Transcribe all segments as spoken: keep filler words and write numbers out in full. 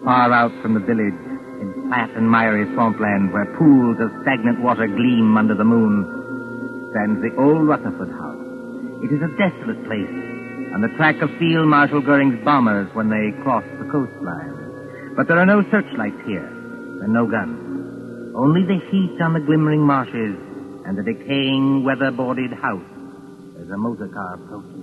Far out from the village, in flat and miry swampland where pools of stagnant water gleam under the moon, stands the old Rutherford House. It is a desolate place, on the track of Field Marshal Goering's bombers when they cross the coastline. But there are no searchlights here, and no guns. Only the heat on the glimmering marshes and the decaying, weather-boarded house as a motor car approaches.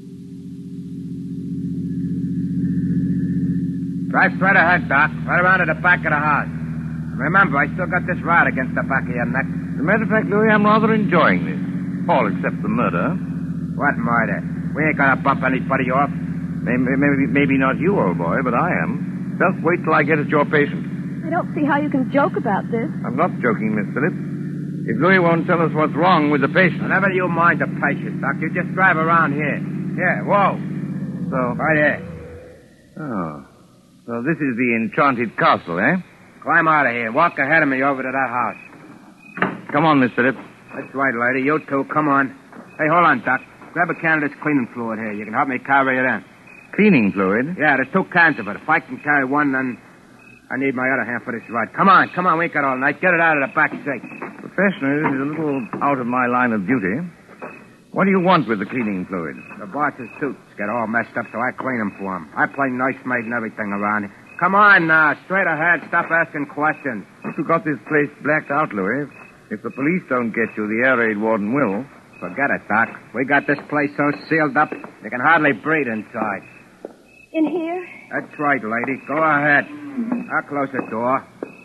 Drive straight ahead, Doc. Right around to the back of the house. Remember, I still got this rod against the back of your neck. As a matter of fact, Louis, I'm rather enjoying this. All except the murder. What murder? We ain't gonna bump anybody off. Maybe, maybe, maybe not you, old boy, but I am. Just wait till I get at your patient. I don't see how you can joke about this. I'm not joking, Miss Phillips. If Louis won't tell us what's wrong with the patient... Whenever you mind the patient, Doc, you just drive around here. Here, whoa. So... Right here. Oh. So this is the enchanted castle, eh? Climb out of here. Walk ahead of me over to that house. Come on, Miss Phillips. That's right, lady. You too. Come on. Hey, hold on, Doc. Grab a can of this cleaning fluid here. You can help me carry it in. Cleaning fluid? Yeah, there's two cans of it. If I can carry one, then I need my other hand for this rod. Come on, come on. We ain't got all night. Get it out of the back seat. Professionally, this is a little out of my line of duty. What do you want with the cleaning fluid? The boss's suits get all messed up, so I clean them for him. I play nursemaid and everything around here. Come on now. Straight ahead. Stop asking questions. If you got this place blacked out, Louis, if the police don't get you, the air raid warden will. Forget it, Doc. We got this place so sealed up, you can hardly breathe inside. In here? That's right, lady. Go ahead. I'll close the door.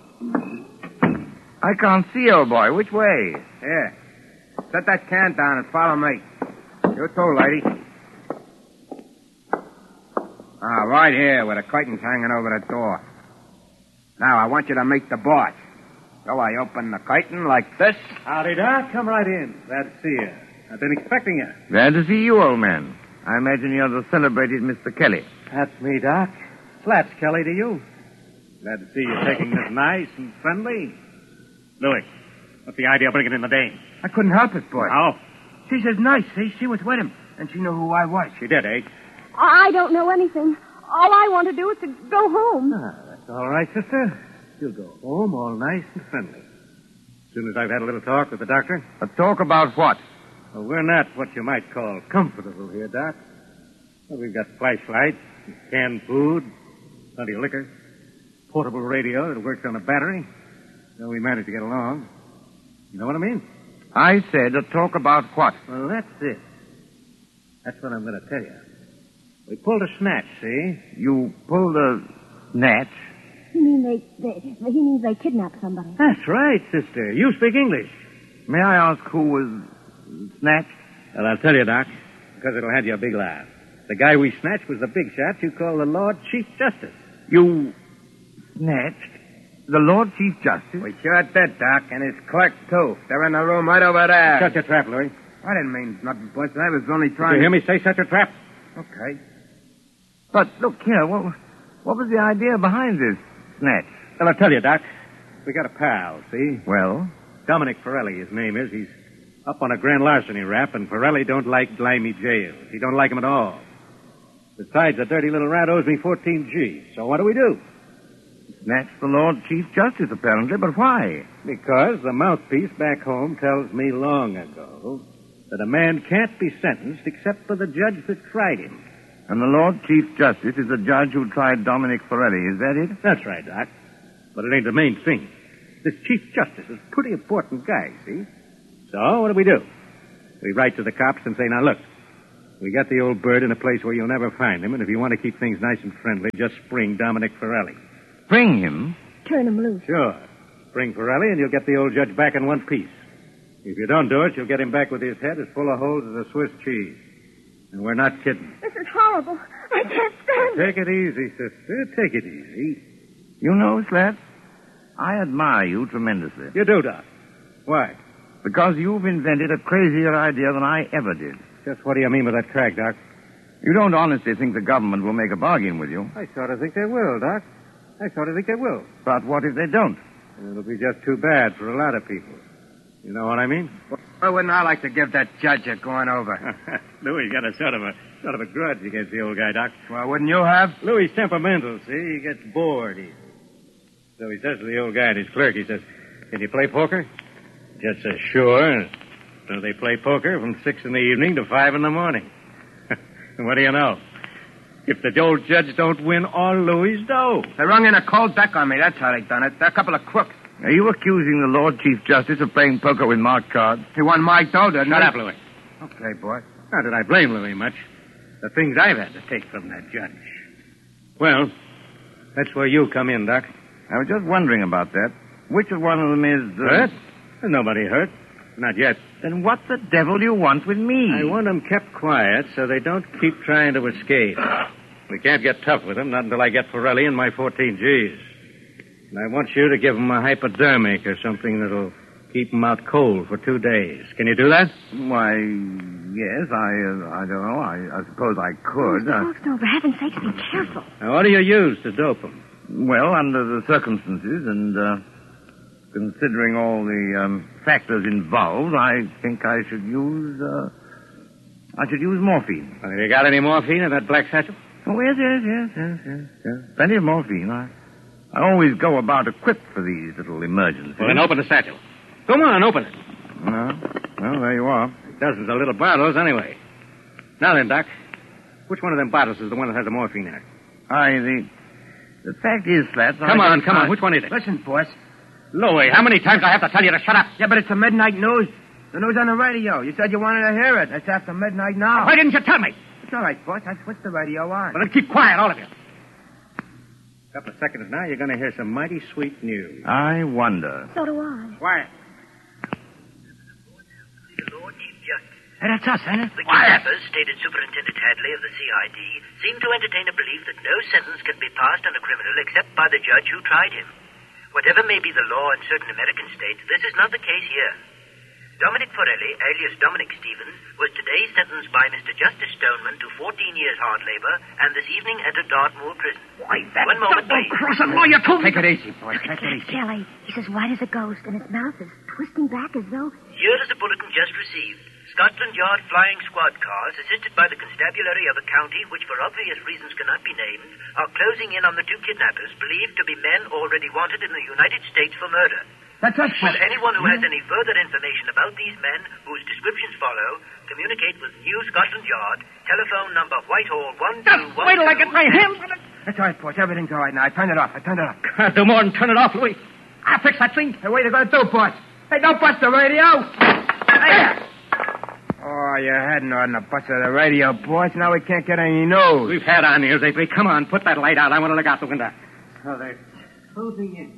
I can't see, old boy. Which way? Here. Set that can down and follow me. You too, lady. Ah, right here, where the curtain's hanging over the door. Now, I want you to meet the boss. So I open the curtain like this. Howdy, Doc. Come right in. Glad to see you. I've been expecting you. Glad to see you, old man. I imagine you're the celebrated Mister Kelly. That's me, Doc. Slats Kelly to you. Glad to see you taking this nice and friendly. Louis, what's the idea of bringing in the dame? I couldn't help it, boy. How? She says nice, see? She was with him, and she knew who I was. She did, eh? I don't know anything. All I want to do is to go home. Ah, that's all right, sister. You'll go home all nice and friendly. As soon as I've had a little talk with the doctor. A talk about what? Well, we're not what you might call comfortable here, Doc. Well, we've got flashlights, canned food, plenty of liquor, portable radio that works on a battery. So we managed to get along. You know what I mean? I said a talk about what? Well, that's it. That's what I'm going to tell you. We pulled a snatch, see? You pulled a snatch? You mean they, they, he means they kidnapped somebody. That's right, sister. You speak English. May I ask who was snatched? Well, I'll tell you, Doc, because it'll have you a big laugh. The guy we snatched was the big shot you call the Lord Chief Justice. You snatched the Lord Chief Justice? We sure did, Doc, and his clerk, too. They're in the room right over there. Shut your trap, Louis. I didn't mean nothing, boss. I was only Did trying you hear to... me say shut your trap? Okay. But look here, what, what was the idea behind this snatch? Well, I'll tell you, Doc. We got a pal, see? Well? Dominic Forelli, his name is. He's up on a grand larceny rap, and Forelli don't like grimy jails. He don't like him at all. Besides, the dirty little rat owes me fourteen G's. So what do we do? Snatch the Lord Chief Justice, apparently, but why? Because the mouthpiece back home tells me long ago that a man can't be sentenced except for the judge that tried him. And the Lord Chief Justice is the judge who tried Dominic Forelli, is that it? That's right, Doc. But it ain't the main thing. This Chief Justice is a pretty important guy, see? So, what do we do? We write to the cops and say, now look, we got the old bird in a place where you'll never find him, and if you want to keep things nice and friendly, just spring Dominic Forelli. Spring him? Turn him loose. Sure. Spring Forelli, and you'll get the old judge back in one piece. If you don't do it, you'll get him back with his head as full of holes as a Swiss cheese. And we're not kidding. This is horrible. I can't stand it. Take it easy, sister. Take it easy. You know, Slats, I admire you tremendously. You do, Doc. Why? Because you've invented a crazier idea than I ever did. Just what do you mean by that crack, Doc? You don't honestly think the government will make a bargain with you. I sort of think they will, Doc. I sort of think they will. But what if they don't? It'll be just too bad for a lot of people. You know what I mean? Why wouldn't I like to give that judge a going over? Louis got a sort of a Sort of a grudge against the old guy, Doc. Well, wouldn't you have? Louis temperamental, see? He gets bored easy. So he says to the old guy and his clerk, he says, can you play poker? Judge says, sure. So they play poker from six in the evening to five in the morning. And what do you know? If the old judge don't win all Louis' dough. They rung in a cold deck on me. That's how they done it. They're a couple of crooks. Are you accusing the Lord Chief Justice of playing poker with marked cards? He won my dough, didn't Shut he? up, Louis. Okay, boy. Not that I blame Louis much. The things I've had to take from that judge. Well, that's where you come in, Doc. I was just wondering about that. Which of one of them is... Uh... Hurt? There's nobody hurt. Not yet. Then what the devil do you want with me? I want them kept quiet so they don't keep trying to escape. We can't get tough with them, not until I get Forelli and my fourteen G's. And I want you to give them a hypodermic or something that'll keep them out cold for two days. Can you do that? Why, yes, I uh, I don't know. I, I suppose I could. Mister Uh, Hawksnow, for heaven's sake, be careful. Now, what do you use to dope them? well, under the circumstances and uh, considering all the um, factors involved, I think I should use... Uh, I should use morphine. Well, have you got any morphine in that black satchel? Oh, yes, yes, yes, yes, yes, yes. Plenty of morphine. I, I always go about equipped for these little emergencies. Well, then open the satchel. Come on, open it. Well, well, there you are. Dozens of little bottles, anyway. Now then, Doc, which one of them bottles is the one that has the morphine in it? I, the... The fact is, Slats... Come I on, just come on. can't- Which one is it? Listen, boss. Louis, how many times do I have to tell you to shut up? Yeah, but it's the midnight news. The news on the radio. You said you wanted to hear it. It's after midnight now. Why didn't you tell me? It's all right, boss. I switched the radio on. Well, then keep quiet, all of you. A couple of seconds now, you're going to hear some mighty sweet news. I wonder. So do I. Quiet. The Lord Chief Justice. Hey, that's us, ain't it? The kidnappers, stated Superintendent Hadley of the C I D, seem to entertain a belief that no sentence can be passed on a criminal except by the judge who tried him. Whatever may be the law in certain American states, this is not the case here. Dominic Forelli, alias Dominic Stevens, was today sentenced by Mister Justice Stoneman to fourteen years hard labor and this evening entered Dartmoor prison. Why, that One moment, please. double-crossing lawyer told me... Take it easy, boy. Take it easy. Kelly, he's as white as a ghost, and his mouth is twisting back as though... Here is a bulletin just received. Scotland Yard flying squad cars, assisted by the constabulary of a county which for obvious reasons cannot be named, are closing in on the two kidnappers believed to be men already wanted in the United States for murder. That's us, Will boss. anyone who has any further information about these men, whose descriptions follow, communicate with New Scotland Yard, telephone number Whitehall one two one two... Wait till I get my hands on it. That's all right, boss. Everything's all right now. I turned it off. I turned it off. I'll do more than turn it off, Louis. I'll fix that thing. Hey, what are you going to do, boss? Hey, don't bust the radio. Hey. Oh, you hadn't ought to bust the radio, boss. Now we can't get any news. We've had our news, Avery. Come on, put that light out. I want to look out the window. Oh, they're closing in.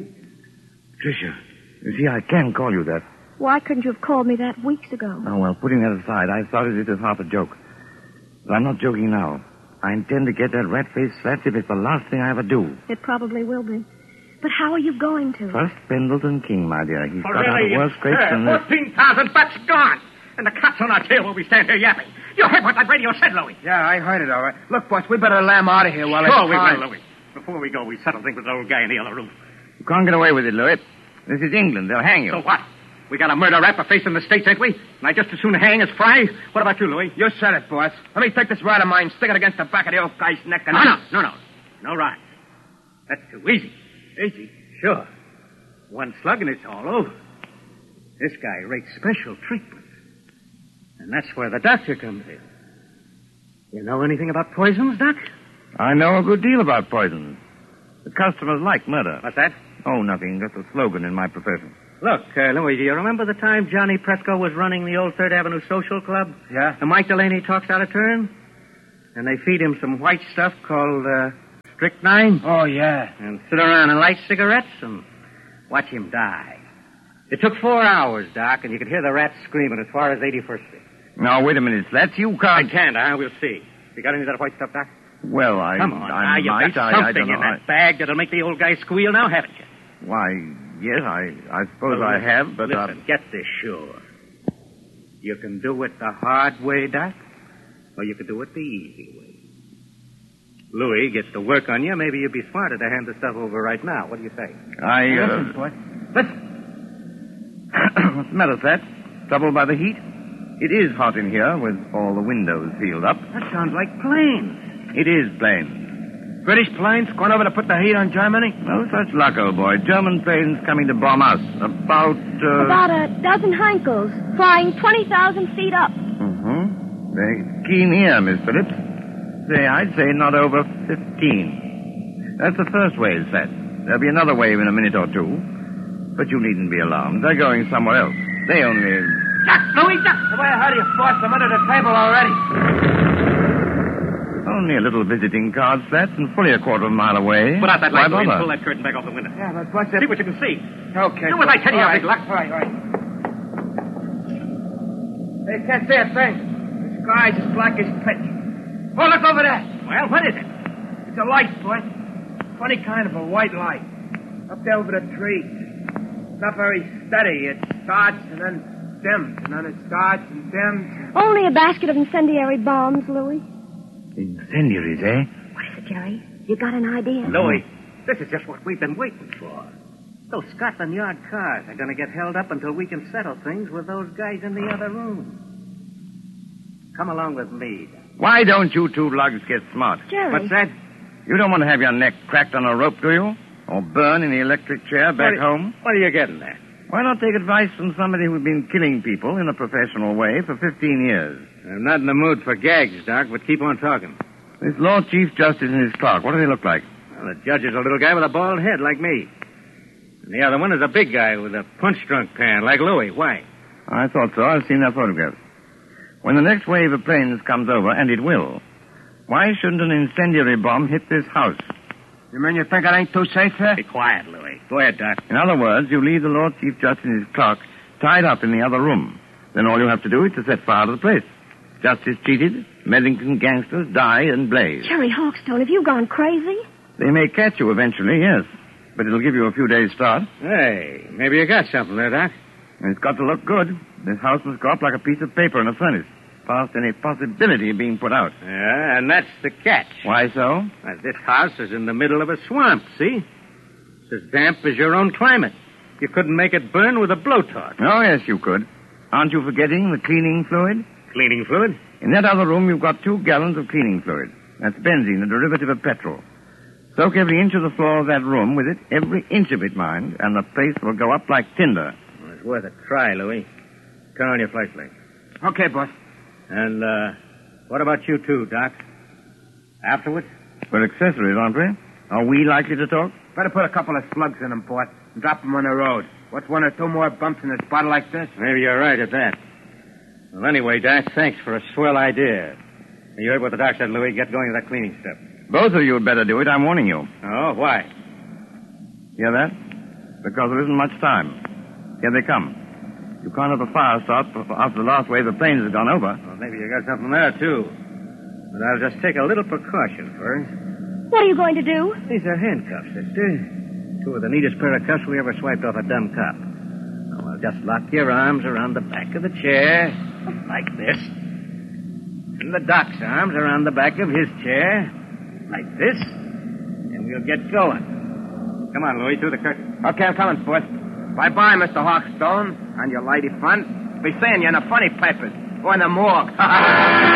Tricia, you see, I can call you that. Why couldn't you have called me that weeks ago? Oh, well, putting that aside, I started it as half a joke. But I'm not joking now. I intend to get that rat-faced Slats if it's the last thing I ever do. It probably will be. But how are you going to? First, Pendleton King, my dear. He's got out Really, of worse scrapes sir, than this. fourteen thousand bucks gone. And the cops on our tail while we stand here yapping. You heard what that radio said, Louis. Yeah, I heard it all right. Look, boss, we better lamb out of here while Sure it's we time. will, Louis. Before we go, we settle things with the old guy in the other room. You can't get away with it, Louis. This is England. They'll hang you. So what? We got a murder rap for facing the States, ain't we? And I just as soon hang as fry. What about you, Louis? You said it, boss. Let me take this rod of mine, stick it against the back of the old guy's neck, and... No, no, no, no. No rod. That's too easy. Easy. Sure. One slug and it's all over. This guy rates special treatment. And that's where the doctor comes in. You know anything about poisons, Doc? I know a good deal about poisons. The customers like murder. What's that? Oh, nothing. Just a slogan in my profession. Look, uh, Louis, do you remember the time Johnny Presco was running the old Third Avenue Social Club? Yeah? And Mike Delaney talks out of turn? And they feed him some white stuff called uh, strychnine? Oh, yeah. And sit around and light cigarettes and watch him die. It took four hours, Doc, and you could hear the rats screaming as far as eighty-first Street. Now, wait a minute, Slats. You I can't... can't, huh? We'll see. You got any of that white stuff, Doc? Well, I... Come on, I now, you've might. got I, I something don't in know. that bag that'll make the old guy squeal now, haven't you? Why, yes, I, I suppose Well, I listen, have, but... Listen, Uh, get this sure. You can do it the hard way, Doc, or you can do it the easy way. Louis gets to work on you. Maybe you'd be smarter to hand the stuff over right now. What do you say? I... Uh... Listen, boy. Listen. What's the matter, Slats? Troubled by the heat? It is hot in here with all the windows sealed up. That sounds like planes. It is planes. British planes going over to put the heat on Germany? No such luck, old boy. German planes coming to bomb us. About, uh... About a dozen Heinkels, flying twenty thousand feet up. Mm-hmm. Very keen ear, Miss Phillips. Say, I'd say not over fifteen. That's the first wave set. There'll be another wave in a minute or two. But you needn't be alarmed. They're going somewhere else. They only... Duck, Louis, duck! The way I heard you forced them under the table already. Only a little visiting card set and fully a quarter of a mile away. Put out that light, Why Louis, and bother? pull that curtain back off the window. Yeah, but what's it? See what you can see. Okay. Do what I tell you, all right. big luck. All right, all right. They can't see a thing. The sky's as black as pitch. Oh, look over there. Well, what is it? It's a light, boy. Funny kind of a white light. Up there over the trees. It's not very steady. It starts and then dims, and then it starts and dims. Only a basket of incendiary bombs, Louis. Incendiaries, eh? What is it, Jerry? You got an idea? Louis, this is just what we've been waiting for. Those Scotland Yard cars are going to get held up until we can settle things with those guys in the other room. Come along with me. Why don't you two lugs get smart? Jerry. What's that? You don't want to have your neck cracked on a rope, do you? Or burn in the electric chair back What- home? What are you getting at? Why not take advice from somebody who's been killing people in a professional way for fifteen years? I'm not in the mood for gags, Doc, but keep on talking. This Lord Chief Justice and his clerk, what do they look like? Well, the judge is a little guy with a bald head like me. And the other one is a big guy with a punch-drunk pan like Louis. Why? I thought so. I've seen their photographs. When the next wave of planes comes over, and it will, why shouldn't an incendiary bomb hit this house? You mean you think it ain't too safe here? Be quiet, Louis. Go ahead, Doc. In other words, you leave the Lord Chief Justice and his clerk tied up in the other room. Then all you have to do is to set fire to the place. Justice cheated, Medlington gangsters die and blaze. Jerry Hawkstone, have you gone crazy? They may catch you eventually, yes. But it'll give you a few days' start. Hey, maybe you got something there, Doc. And it's got to look good. This house must go up like a piece of paper in a furnace, past any possibility of being put out. Yeah, and that's the catch. Why so? Now, this house is in the middle of a swamp, see? It's as damp as your own climate. You couldn't make it burn with a blowtorch. Oh, yes, you could. Aren't you forgetting the cleaning fluid? Cleaning fluid? In that other room, you've got two gallons of cleaning fluid. That's benzene, a derivative of petrol. Soak every inch of the floor of that room with it, every inch of it, mind, and the place will go up like tinder. Well, it's worth a try, Louis. Turn on your flashlight. Okay, boss. And, uh, what about you two, Doc? Afterwards? We're accessories, aren't we? Are we likely to talk? Better put a couple of slugs in them, boss, and drop them on the road. What's one or two more bumps in a spot like this? Maybe you're right at that. Well, anyway, Doc, thanks for a swell idea. You heard what the doc said, Louis. Get going with that cleaning stuff. Both of you had better do it. I'm warning you. Oh, why? Hear that? Because there isn't much time. Here they come. You can't have a fire start after the last wave of planes has gone over. Well, maybe you got something there, too. But I'll just take a little precaution first. What are you going to do? These are handcuffs, sister. Two of the neatest pair of cuffs we ever swiped off a dumb cop. Now, I'll just lock your arms around the back of the chair, like this. And the doc's arms around the back of his chair, like this. And we'll get going. Come on, Louis, through the curtain. Okay, I'm coming, boss. Bye-bye, Mister Hawkstone, and your lady friend. Be seeing you in the funny papers or in the morgue.